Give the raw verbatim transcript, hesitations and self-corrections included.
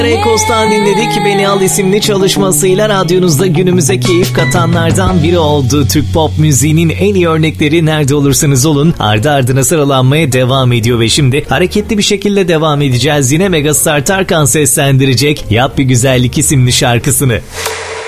Reykos'tan dinledik. Beni Al isimli çalışmasıyla radyonuzda günümüze keyif katanlardan biri oldu. Türk pop müziğinin en iyi örnekleri Nerede Olursanız Olun ardı ardına sıralanmaya devam ediyor ve şimdi hareketli bir şekilde devam edeceğiz. Yine Megastar Tarkan seslendirecek Yap Bir Güzellik isimli şarkısını.